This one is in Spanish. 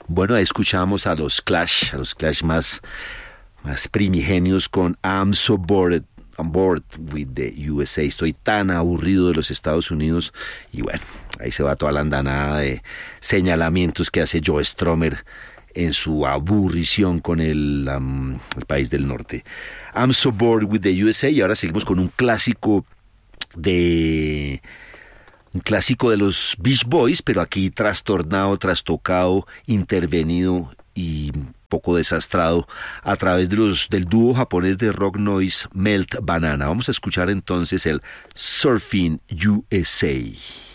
Bueno, ahí escuchamos a los Clash más primigenios con I'm bored with the USA. Estoy tan aburrido de los Estados Unidos. Y bueno, ahí se va toda la andanada de señalamientos que hace Joe Strummer en su aburrición con el país del norte. I'm so bored with the USA. Y ahora seguimos con un clásico de los Beach Boys, pero aquí trastornado, trastocado, intervenido y poco desastrado a través del dúo japonés de rock noise Melt Banana. Vamos a escuchar entonces el Surfing USA.